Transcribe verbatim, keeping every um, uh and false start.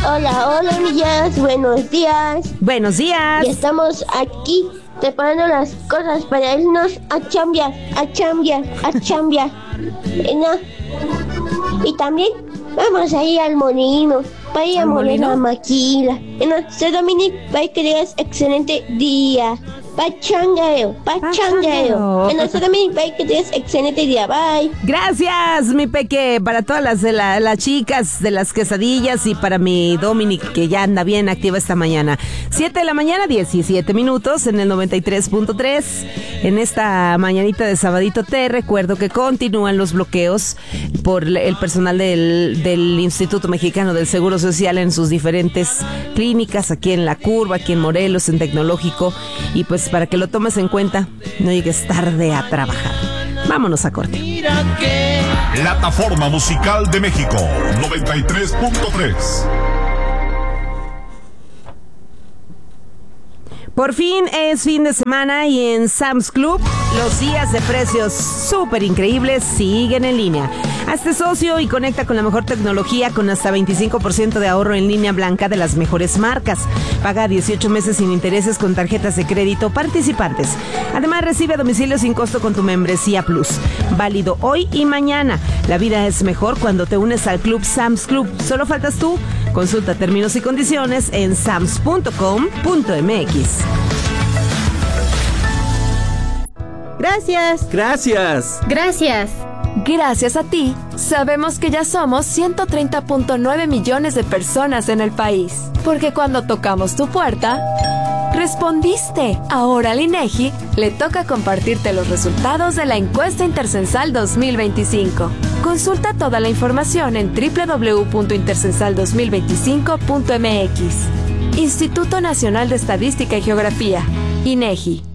Hola, hola, niñas, buenos días. Buenos días. Y estamos aquí preparando las cosas para irnos a chambear, a chambear, a chambear. ¿No? Y también vamos a ir al molino, para ir a moler la maquila. ¿No? Soy Dominic, para que tengas excelente día. Pachangueo, pachangueo. En nuestro también, bye, que tengas excelente día, bye. Gracias, mi peque, para todas las de la, las chicas de las quesadillas y para mi Dominic, que ya anda bien activa esta mañana. siete de la mañana, diecisiete minutos en el noventa y tres punto tres. En esta mañanita de sabadito te recuerdo que continúan los bloqueos por el personal del, del Instituto Mexicano del Seguro Social en sus diferentes clínicas, aquí en La Curva, aquí en Morelos, en Tecnológico, y pues para que lo tomes en cuenta, no llegues tarde a trabajar. Vámonos a corte. Plataforma Musical de México, noventa y tres punto tres. Por fin es fin de semana y en Sam's Club los días de precios súper increíbles siguen en línea. Hazte socio y conecta con la mejor tecnología con hasta veinticinco por ciento de ahorro en línea blanca de las mejores marcas. Paga dieciocho meses sin intereses con tarjetas de crédito participantes. Además, recibe a domicilio sin costo con tu membresía Plus. Válido hoy y mañana. La vida es mejor cuando te unes al Club Sam's Club. Solo faltas tú. Consulta términos y condiciones en sams punto com punto m x. Gracias. Gracias. Gracias. Gracias a ti, sabemos que ya somos ciento treinta punto nueve millones de personas en el país. Porque cuando tocamos tu puerta, respondiste. Ahora al INEGI le toca compartirte los resultados de la encuesta intercensal dos mil veinticinco. Consulta toda la información en doble u doble u doble u punto intercensal dos mil veinticinco punto m x. Instituto Nacional de Estadística y Geografía, INEGI.